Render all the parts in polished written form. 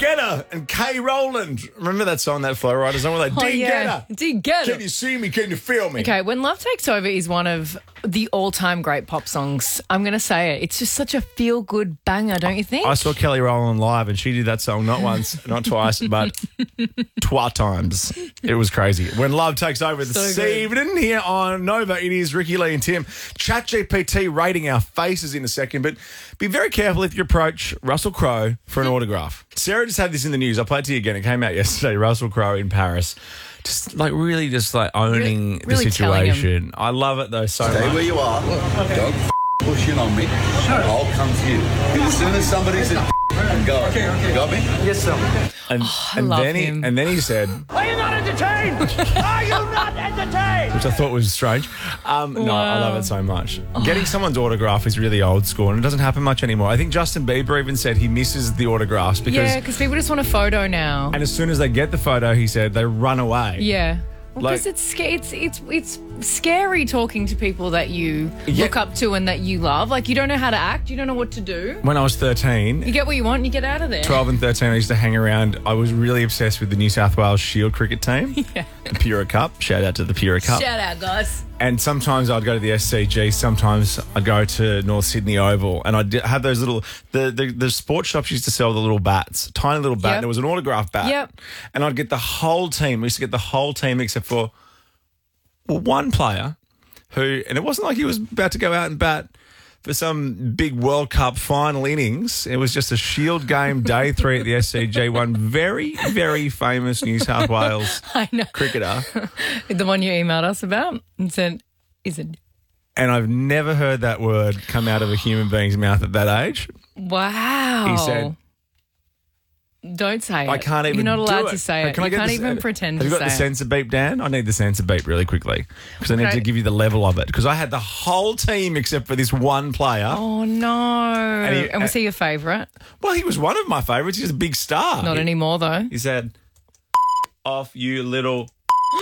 Getter and Kay Rowland. Remember that song, that Flow Rider song? We're like, D Getter. D Getter. Can you see me? Can you feel me? Okay, When Love Takes Over is one of the all-time great pop songs. I'm going to say it. It's just such a feel-good banger, don't you think? I saw Kelly Rowland live and she did that song not once, not twice, but twice times. It was crazy. When Love Takes Over this evening here on Nova, it is Ricky Lee and Tim. ChatGPT rating our faces in a second, but be very careful if you approach Russell Crowe for an autograph. Sarah just had this in the news. I'll play it to you again. It came out yesterday. Russell Crowe in Paris. Just owning really the situation. I love it though so much. Stay where you are. Don't push in on me. I'll come to you. As soon as somebody's in go. Okay. Got me? Yes, sir. And then he said, Are you not entertained? Are you not entertained? which I thought was strange. No, I love it so much. Getting someone's autograph is really old school and it doesn't happen much anymore. I think Justin Bieber even said he misses the autographs because people just want a photo now. and as soon as they get the photo, he said they run away. Yeah. Well, Like- because it's scary talking to people that you look up to and that you love. Like, you don't know how to act. You don't know what to do. When I was 13, You get what you want and you get out of there. 12 and 13, I used to hang around. I was really obsessed with the New South Wales Shield cricket team. Yeah. The Pura Cup. Shout out to the Pura Cup. Shout out, guys. And sometimes I'd go to the SCG, sometimes I'd go to North Sydney Oval, and I'd have those little, the sports shops used to sell the little bats, tiny little bat, and it was an autograph bat. Yep. And I'd get the whole team, we used to get the whole team except for one player who, and it wasn't like he was about to go out and bat for some big World Cup final innings. It was just a Shield game, day 3 at the SCG. One very, very famous New South Wales cricketer. The one you emailed us about and said, isn't. And I've never heard that word come out of a human being's mouth at that age. Wow. He said, don't say it. I can't even You're not allowed do to say it. Can I You get can't the- even pretend to Have you say got the it. sensor beep, Dan? I need the sensor beep really quickly because I need Okay. to give you the level of it because I had the whole team except for this one player. Oh, no. And was he your favourite? Well, he was one of my favourites. He's a big star. Not anymore, though. He said, off you little...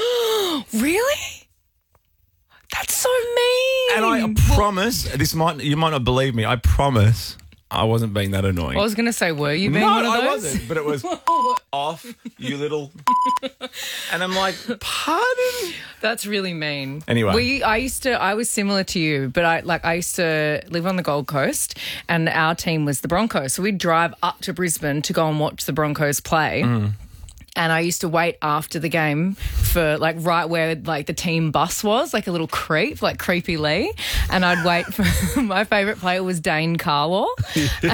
Really? That's so mean. And I promise, you might not believe me, I promise I wasn't being that annoying. I was going to say, were you being No, one of those? I wasn't, but it was off you little... And I'm like, pardon? That's really mean. Anyway. I was similar to you, but I used to live on the Gold Coast and our team was the Broncos. So we'd drive up to Brisbane to go and watch the Broncos play. And I used to wait after the game for right where the team bus was, like a little creep, like Creepy Lee. And I'd wait for my favourite player was Dane Carlaw. And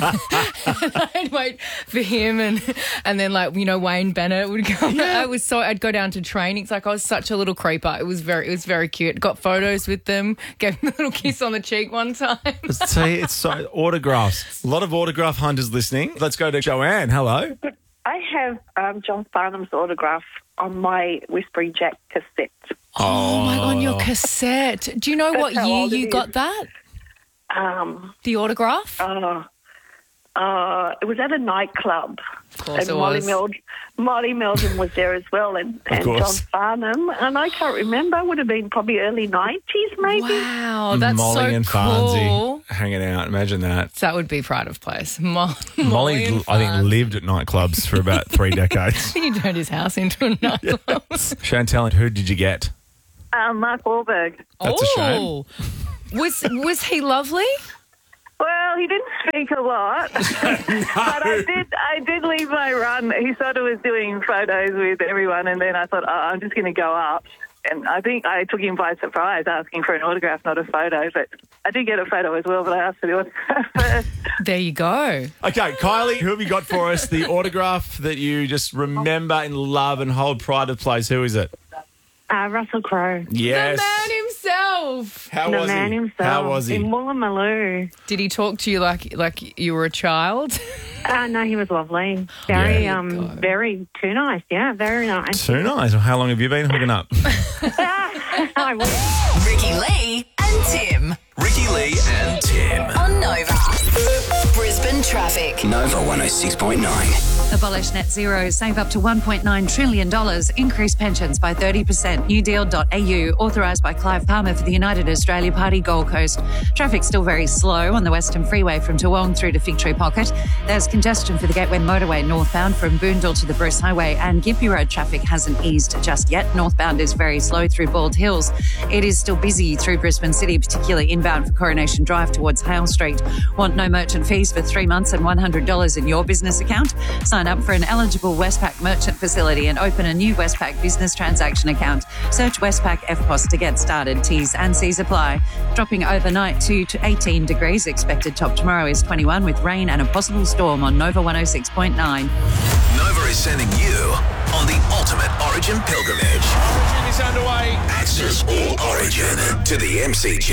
I'd wait for him and then Wayne Bennett would come. Yeah. I'd go down to training. It's like I was such a little creeper. It was very cute. Got photos with them, gave them a little kiss on the cheek one time. See, it's so autographs. A lot of autograph hunters listening. Let's go to Joanne. Hello. I have John Farnham's autograph on my Whispering Jack cassette. Oh my God, your cassette. Do you know what how year old it you is. got that? The autograph? It was at a nightclub. Of course and it was. Molly Meldon was there as well, and John Farnham. And I can't remember. Would have been probably early 90s, maybe. Wow, that's Molly so and cool. Farnsey hanging out. Imagine that. That would be pride of place. Molly, and I think, Farns. lived at nightclubs for about 3 decades. He turned his house into a nightclub. Chantel, who did you get? Mark Wahlberg. That's a shame. Was he lovely? Well, he didn't speak a lot, but I did leave my run. He sort of was doing photos with everyone, and then I thought, I'm just going to go up. And I think I took him by surprise, asking for an autograph, not a photo. But I did get a photo as well, but I asked for the autograph first. There you go. Okay, Kylie, who have you got for us? The autograph that you just remember and love and hold pride of place. Who is it? Russell Crowe. Yes. The man himself. How The was man he? himself. How was he? In Woolloomooloo. Did he talk to you like you were a child? No, he was lovely. Very too nice. Yeah, very nice. Too nice. How long have you been hooking up? I wish. Ricky Lee and Tim. Ricky Lee and Tim. On Nova. Brisbane traffic. Nova 106.9. Abolish net zero, save up to $1.9 trillion, increase pensions by 30%. newdeal.au, authorised by Clive Palmer for the United Australia Party Gold Coast. Traffic's still very slow on the Western Freeway from Toowong through to Fig Tree Pocket. There's congestion for the Gateway Motorway northbound from Boondall to the Bruce Highway, and Gympie Road traffic hasn't eased just yet. Northbound is very slow through Bald Hills. It is still busy through Brisbane City, particularly inbound for Coronation Drive towards Hale Street. Want no merchant fees for 3 months and $100 in your business account? Sign up for an eligible Westpac merchant facility and open a new Westpac business transaction account. Search Westpac FPOS to get started. T's and C's apply. Dropping overnight to 18 degrees. Expected top tomorrow is 21 with rain and a possible storm on Nova 106.9. Nova is sending you on the ultimate Origin pilgrimage. Origin is underway. Access all Origin to the MCG.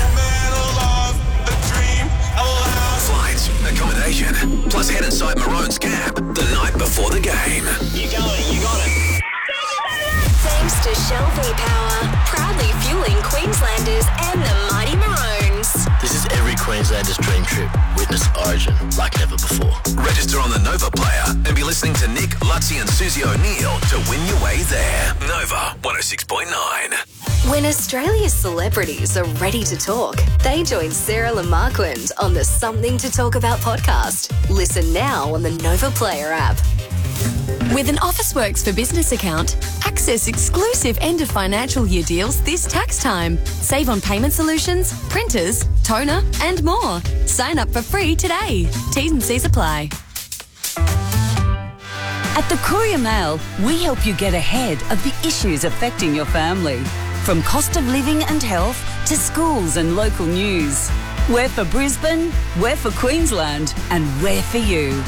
Flights, accommodation, plus head inside Maroon's cab the night before the game. You got it. Thanks to Shell V-Power, proudly fueling Queenslanders and the mighty Maroons. This is every Queenslander's dream trip. Witness Origin like never before. Register on the Nova player and be listening to Nick, Lutzy and Susie O'Neill to win your way there. Nova 106.9. When Australia's celebrities are ready to talk, they join Sarah Lamarquand on the Something to Talk About podcast. Listen now on the Nova Player app. With an Officeworks for Business account, access exclusive end of financial year deals this tax time. Save on payment solutions, printers, toner, and more. Sign up for free today. T's and C's apply. At the Courier Mail, we help you get ahead of the issues affecting your family. From cost of living and health to schools and local news. We're for Brisbane, we're for Queensland, and we're for you.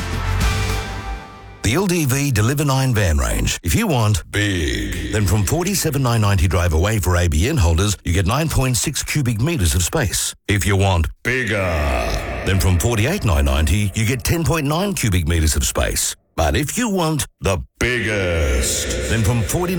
The LDV Deliver 9 van range. If you want big, then from $47,990 drive away for ABN holders, you get 9.6 cubic metres of space. If you want bigger, then from $48,990 you get 10.9 cubic metres of space. But if you want the biggest, then from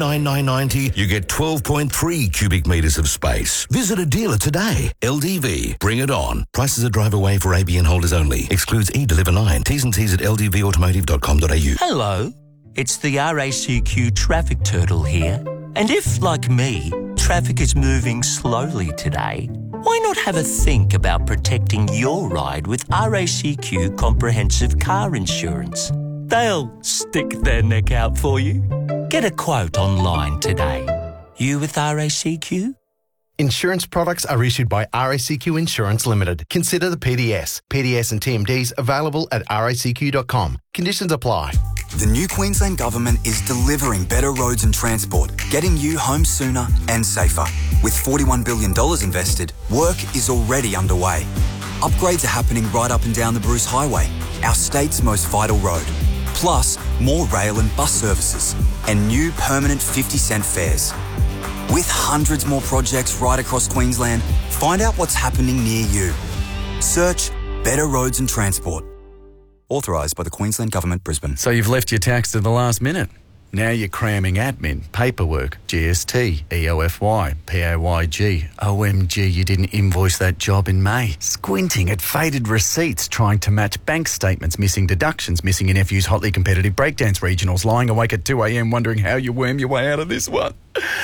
$49,990 you get 12.3 cubic metres of space. Visit a dealer today. LDV, bring it on. Prices are drive away for ABN holders only. Excludes eDeliver 9. T's and C's at ldvautomotive.com.au. Hello, it's the RACQ Traffic Turtle here. And if, like me, traffic is moving slowly today, why not have a think about protecting your ride with RACQ Comprehensive Car Insurance? They'll stick their neck out for you. Get a quote online today. You with RACQ? Insurance products are issued by RACQ Insurance Limited. Consider the PDS. PDS and TMDs available at racq.com. Conditions apply. The new Queensland Government is delivering better roads and transport, getting you home sooner and safer. With $41 billion invested, work is already underway. Upgrades are happening right up and down the Bruce Highway, our state's most vital road. Plus, more rail and bus services, and new permanent 50-cent fares. With hundreds more projects right across Queensland, find out what's happening near you. Search Better Roads and Transport. Authorised by the Queensland Government, Brisbane. So you've left your tax to the last minute. Now you're cramming admin, paperwork, GST, EOFY, PAYG. OMG, you didn't invoice that job in May. Squinting at faded receipts, trying to match bank statements, missing deductions, missing your nephew's hotly competitive breakdance regionals, lying awake at 2 a.m. wondering how you worm your way out of this one.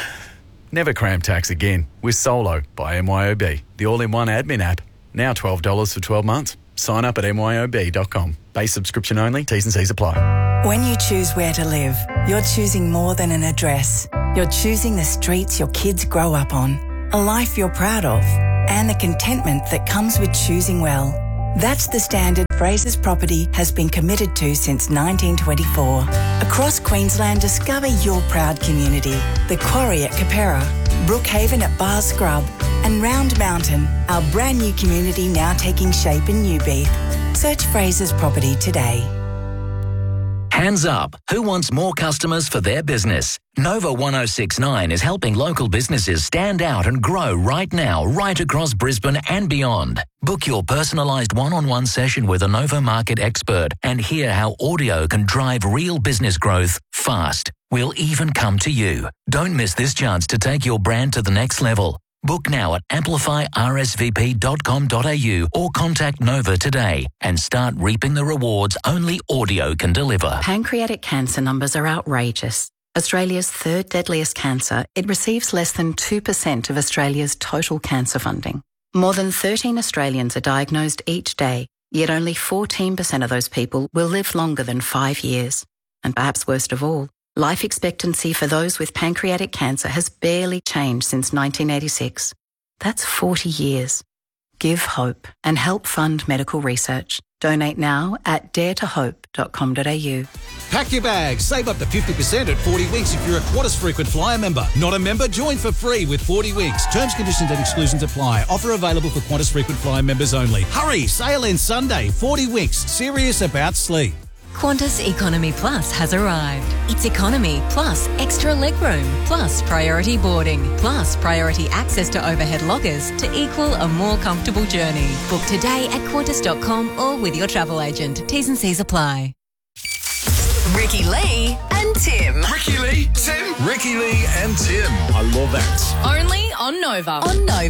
Never cram tax again with Solo by MYOB, the all-in-one admin app. Now $12 for 12 months. Sign up at myob.com. Base subscription only. T's and C's apply. When you choose where to live, you're choosing more than an address. You're choosing the streets your kids grow up on, a life you're proud of, and the contentment that comes with choosing well. That's the standard Frasers Property has been committed to since 1924. Across Queensland, discover your proud community. The Quarry at Capera, Brookhaven at Bar Scrub, and Round Mountain, our brand new community now taking shape in Newbeath. Search Frasers Property today. Hands up. Who wants more customers for their business? Nova 106.9 is helping local businesses stand out and grow right now, right across Brisbane and beyond. Book your personalised one-on-one session with a Nova Market expert and hear how audio can drive real business growth fast. We'll even come to you. Don't miss this chance to take your brand to the next level. Book now at amplifyrsvp.com.au or contact Nova today and start reaping the rewards only audio can deliver. Pancreatic cancer numbers are outrageous. Australia's third deadliest cancer, it receives less than 2% of Australia's total cancer funding. More than 13 Australians are diagnosed each day, yet only 14% of those people will live longer than 5 years. And perhaps worst of all, life expectancy for those with pancreatic cancer has barely changed since 1986. That's 40 years. Give hope and help fund medical research. Donate now at daretohope.com.au. Pack your bags. Save up to 50% at 40 Winks if you're a Qantas frequent flyer member. Not a member? Join for free with 40 Winks. Terms, conditions and exclusions apply. Offer available for Qantas frequent flyer members only. Hurry! Sale ends Sunday. 40 Winks. Serious about sleep. Qantas Economy Plus has arrived. It's economy plus extra legroom plus priority boarding plus priority access to overhead lockers to equal a more comfortable journey. Book today at qantas.com or with your travel agent. T's and C's apply. Ricky Lee and Tim. Ricky Lee, Tim. Ricky Lee and Tim. I love that. Only on Nova. On Nova.